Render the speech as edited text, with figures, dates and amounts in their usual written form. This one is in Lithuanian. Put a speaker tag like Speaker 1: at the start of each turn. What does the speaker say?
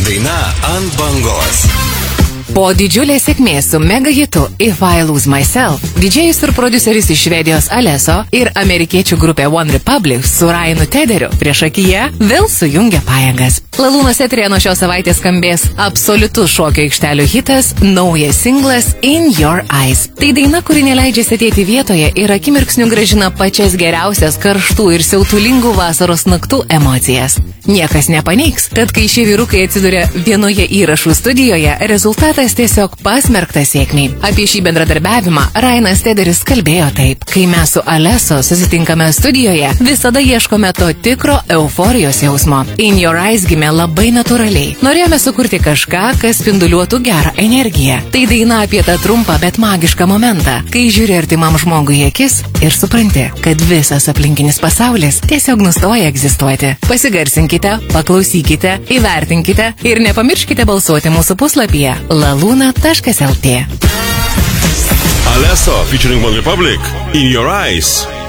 Speaker 1: Daina ant bangos.
Speaker 2: Po didžiulės sėkmės su mega hitu If I Lose Myself, didžėjus ir prodiuseris iš Švedijos Alesso ir amerikiečių grupė One Republic su Ryanu Tederiu priešakyje vėl sujungia pajėgas. Lalūnos eterėje nuo šios savaitės skambės absoliutus šokio aikštelių hitas, naujas singlas In Your Eyes. Tai daina, kuri neleidžia sėdėti vietoje ir akimirksniu gražina pačias geriausias karštų ir siautulingų vasaros naktų emocijas. Niekas nepaneigs, kad kai šie vyrukai atsiduria vienoje įrašų studijoje, rezultatas tiesiog pasmerktas sėkmiai. Apie šį bendradarbiavimą Ryanas Tederis kalbėjo taip: kai mes su Alesso susitinkame studijoje, visada ieškome to tikro euforijos jausmo. In Your Eyes gimė labai natūraliai. Norėjome sukurti kažką, kas spinduliuotų gerą energiją. Tai daina apie tą trumpą, bet magišką momentą, kai žiūri artimam žmogui į akis ir supranti, kad visas aplinkinis pasaulis tiesiog nustoja egzistuoti. Pasigarsinkite, paklausykite, įvertinkite ir nepamirškite balsuoti mūsų puslapyje laluna.lt.
Speaker 1: Alesso featuring One Republic, In Your Eyes.